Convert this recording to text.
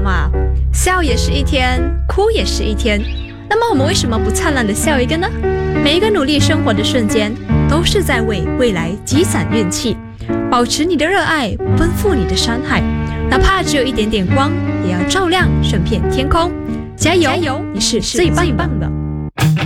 嘛。笑也是一天，哭也是一天。那么我们为什么不灿烂的笑一个呢？每一个努力生活的瞬间，都是在为未来积攒运气。保持你的热爱，奔赴你的山海，哪怕只有一点点光，也要照亮整片天空。加油，你是最棒的。